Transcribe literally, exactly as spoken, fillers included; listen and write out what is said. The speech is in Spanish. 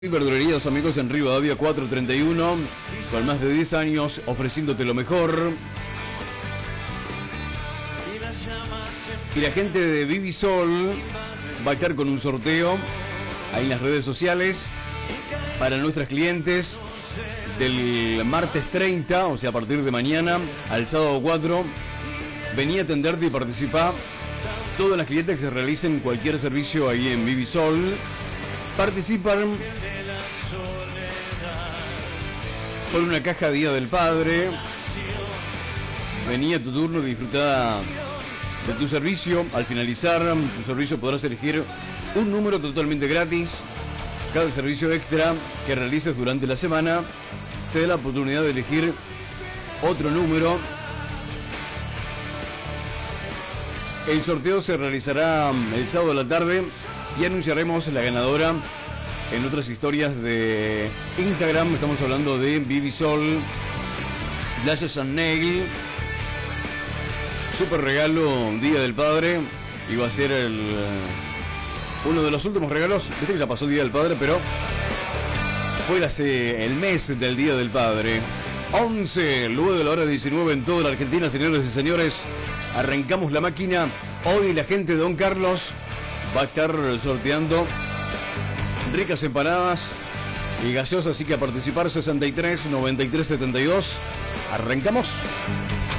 Verdulerías amigos en Rivadavia cuatrocientos treinta y uno, con más de diez años ofreciéndote lo mejor. Y la gente de Vivisol va a estar con un sorteo ahí en las redes sociales para nuestras clientes del martes treinta, o sea a partir de mañana al sábado cuatro. Vení a atenderte y participá. Todas las clientes que se realicen cualquier servicio ahí en Vivisol participan por una caja Día del Padre. Vení a tu turno y disfrutá de tu servicio. Al finalizar tu servicio podrás elegir un número totalmente gratis. Cada servicio extra que realices durante la semana te da la oportunidad de elegir otro número. El sorteo se realizará el sábado a la tarde y anunciaremos la ganadora en otras historias de Instagram. Estamos hablando de Vivisol Lashes and Nail. Super regalo Día del Padre. Y va a ser el uno de los últimos regalos. Viste que ya pasó el Día del Padre, pero fue hace el mes del Día del Padre. once, luego de la hora diecinueve en toda la Argentina, señores y señores. Arrancamos la máquina. Hoy la gente de Don Carlos va a estar sorteando ricas empanadas y gaseosas, así que a participar. Sesenta y tres, noventa y tres, setenta y dos. Arrancamos.